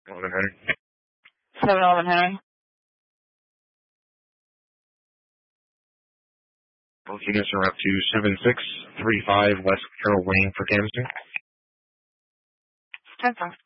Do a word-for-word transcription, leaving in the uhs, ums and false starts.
Eleven Henry. Seven Eleven Henry. Both units are up to seven six three five West Carroll Lane for canvassing. ten four.